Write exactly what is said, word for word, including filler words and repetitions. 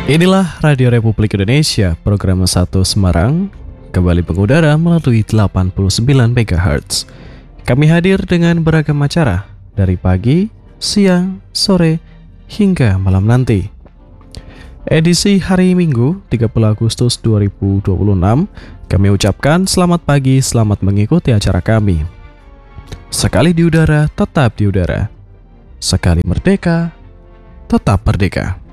Inilah Radio Republik Indonesia, program satu Semarang, kembali mengudara melalui delapan puluh sembilan megahertz. Kami hadir dengan beragam acara, dari pagi, siang, sore, hingga malam nanti. Edisi hari Minggu, tiga puluh Agustus dua ribu dua puluh enam, kami ucapkan selamat pagi, selamat mengikuti acara kami. Sekali di udara, tetap di udara. Sekali merdeka, tetap merdeka.